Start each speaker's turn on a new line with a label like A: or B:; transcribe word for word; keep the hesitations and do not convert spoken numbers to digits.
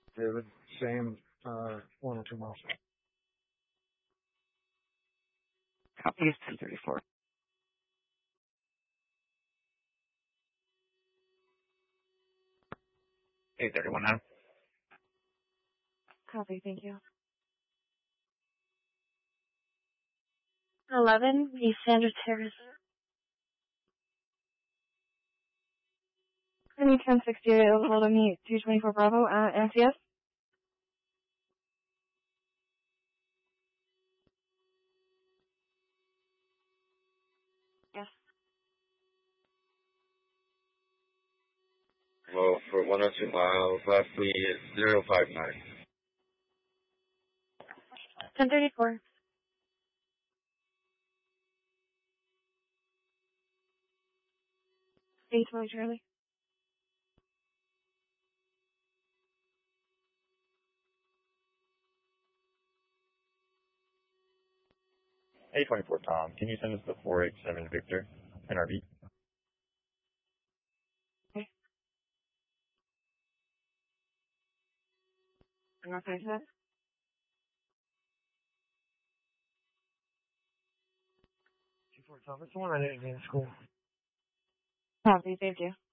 A: David, same, uh, one or two miles.
B: Copy is ten thirty-four. eight thirty-one now.
C: Copy, thank you. eleven, East Sanders Terrace. Any ten sixty-eight, hold on me, two twenty-four Bravo, uh, M C S? Yes.
D: Well, for one oh two miles, last lead is zero five nine.
C: ten thirty-four. eight twenty Charlie.
E: eight twenty-four Tom, can you send us the four eight seven Victor N R B?
C: Okay. I'm not finished that.
A: two four Tom, it's the one I didn't get in school.
C: Copy, thank you.